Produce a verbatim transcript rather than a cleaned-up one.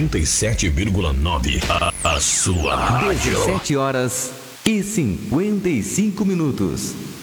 noventa e sete vírgula nove. A, a sua rádio. dezessete horas e cinquenta e cinco minutos.